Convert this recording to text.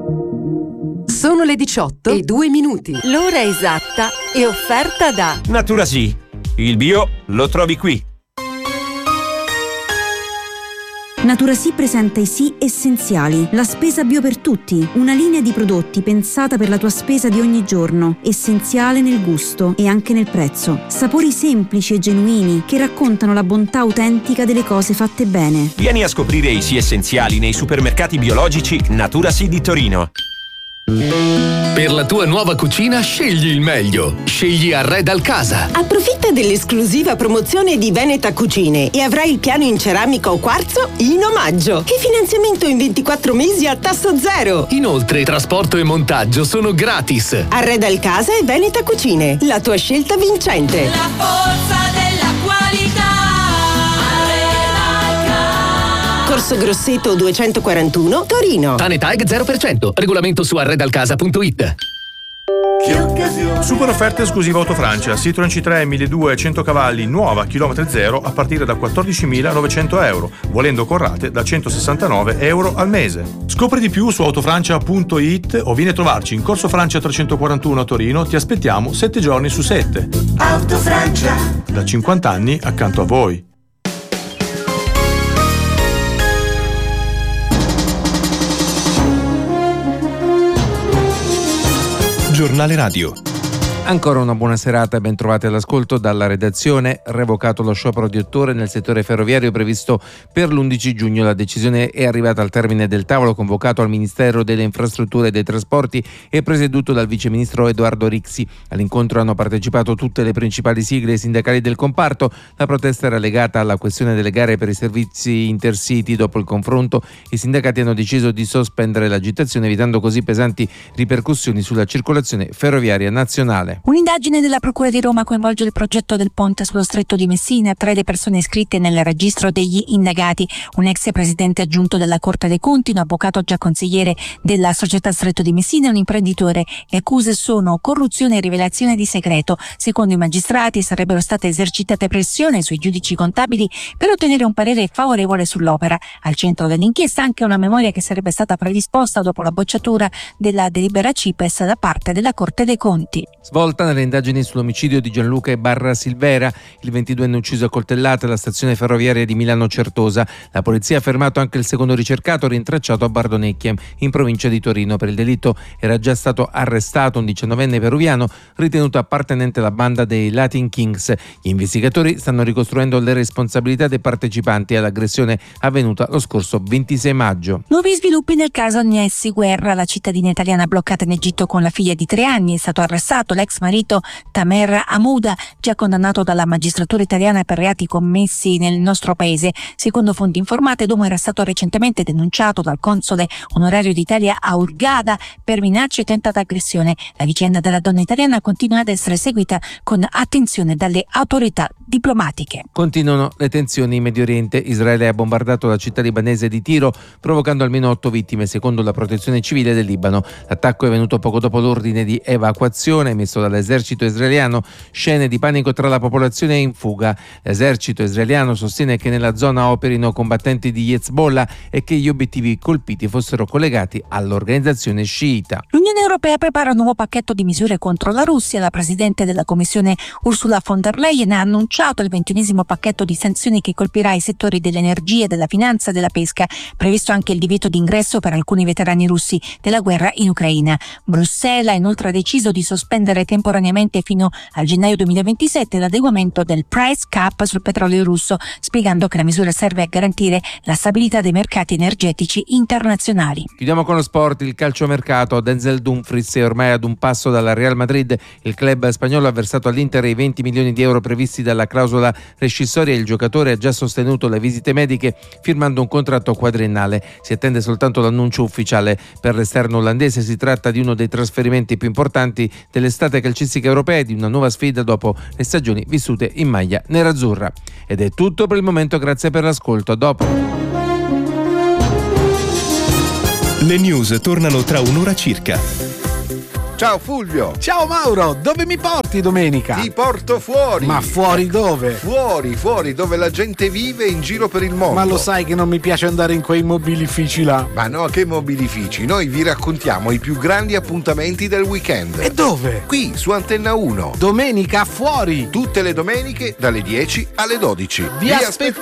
Sono le 18:02. L'ora esatta è offerta da Natura Sì. Il bio lo trovi qui. Natura Sì presenta i Sì essenziali, la spesa bio per tutti, una linea di prodotti pensata per la tua spesa di ogni giorno, essenziale nel gusto e anche nel prezzo. Sapori semplici e genuini che raccontano la bontà autentica delle cose fatte bene. Vieni a scoprire i Sì essenziali nei supermercati biologici Natura Sì di Torino. Per la tua nuova cucina scegli il meglio. Scegli Arredal Casa. Approfitta dell'esclusiva promozione di Veneta Cucine e avrai il piano in ceramica o quarzo in omaggio. E finanziamento in 24 mesi a tasso zero. Inoltre, trasporto e montaggio sono gratis. Arredal Casa e Veneta Cucine, la tua scelta vincente. La forza della qualità. Corso Grosseto 241, Torino. TANeTAG 0%. Regolamento su arredalcasa.it. Super offerte esclusiva Autofrancia. Citroen C3 1200 100 cavalli nuova chilometri zero a partire da 14.900 euro, volendo con rate da 169 euro al mese. Scopri di più su autofrancia.it o vieni a trovarci in Corso Francia 341 a Torino. Ti aspettiamo 7 giorni su 7. Autofrancia. Da 50 anni accanto a voi. Giornale Radio. Ancora una buona serata e ben trovati all'ascolto dalla redazione. Revocato lo sciopero di ottobre nel settore ferroviario previsto per l'11 giugno. La decisione è arrivata al termine del tavolo convocato al Ministero delle Infrastrutture e dei Trasporti e presieduto dal viceministro Edoardo Rixi. All'incontro hanno partecipato tutte le principali sigle sindacali del comparto. La protesta era legata alla questione delle gare per i servizi intercity. Dopo il confronto i sindacati hanno deciso di sospendere l'agitazione, evitando così pesanti ripercussioni sulla circolazione ferroviaria nazionale. Un'indagine della Procura di Roma coinvolge il progetto del ponte sullo Stretto di Messina. 3 le persone iscritte nel registro degli indagati: un ex presidente aggiunto della Corte dei Conti, un avvocato già consigliere della società Stretto di Messina e un imprenditore. Le accuse sono corruzione e rivelazione di segreto. Secondo i magistrati sarebbero state esercitate pressioni sui giudici contabili per ottenere un parere favorevole sull'opera. Al centro dell'inchiesta anche una memoria che sarebbe stata predisposta dopo la bocciatura della delibera CIPES da parte della Corte dei Conti. Svolta nelle indagini sull'omicidio di Gianluca e Barra Silvera, il 22enne ucciso a coltellate alla stazione ferroviaria di Milano Certosa. La polizia ha fermato anche il secondo ricercato rintracciato a Bardonecchia, in provincia di Torino. Per il delitto era già stato arrestato un 19enne peruviano ritenuto appartenente alla banda dei Latin Kings. Gli investigatori stanno ricostruendo le responsabilità dei partecipanti all'aggressione avvenuta lo scorso 26 maggio. Nuovi sviluppi nel caso Agnesi Guerra. La cittadina italiana bloccata in Egitto con la figlia di 3 anni è stato arrestato l'ex marito Tamer Hamouda, già condannato dalla magistratura italiana per reati commessi nel nostro paese. Secondo fonti informate, l'uomo era stato recentemente denunciato dal console onorario d'Italia a Hurghada per minacce e tentata aggressione. La vicenda della donna italiana continua ad essere seguita con attenzione dalle autorità diplomatiche. Continuano le tensioni in Medio Oriente. Israele ha bombardato la città libanese di Tiro, provocando almeno 8 vittime, secondo la protezione civile del Libano. L'attacco è venuto poco dopo l'ordine di evacuazione emesso dall'esercito israeliano. Scene di panico tra la popolazione in fuga. L'esercito israeliano sostiene che nella zona operino combattenti di Hezbollah e che gli obiettivi colpiti fossero collegati all'organizzazione sciita. L'Unione Europea prepara un nuovo pacchetto di misure contro la Russia. La Presidente della Commissione Ursula von der Leyen ha annunciato il 21° pacchetto di sanzioni che colpirà i settori dell'energia, della finanza e della pesca. Previsto anche il divieto di ingresso per alcuni veterani russi della guerra in Ucraina. Bruxelles ha inoltre deciso di sospendere temporaneamente fino al gennaio 2027 l'adeguamento del price cap sul petrolio russo, spiegando che la misura serve a garantire la stabilità dei mercati energetici internazionali. Chiudiamo con lo sport. Il calciomercato. Denzel Dumfries è ormai ad un passo dalla Real Madrid. Il club spagnolo ha versato all'Inter i 20 milioni di euro previsti dalla clausola rescissoria. Il giocatore ha già sostenuto le visite mediche firmando un contratto quadriennale. Si attende soltanto l'annuncio ufficiale. Per l'esterno olandese si tratta di uno dei trasferimenti più importanti dell'estate calcistica europea e di una nuova sfida dopo le stagioni vissute in maglia nerazzurra. Ed è tutto per il momento, grazie per l'ascolto. A dopo. Le news tornano tra un'ora circa. Ciao Fulvio. Ciao Mauro, dove mi porti domenica? Ti porto fuori. Ma fuori dove? Fuori, dove la gente vive in giro per il mondo. Ma lo sai che non mi piace andare in quei mobilifici là. Ma no, che mobilifici? Noi vi raccontiamo i più grandi appuntamenti del weekend. E dove? Qui, su Antenna 1. Domenica fuori. Tutte le domeniche dalle 10 alle 12. Vi aspettiamo.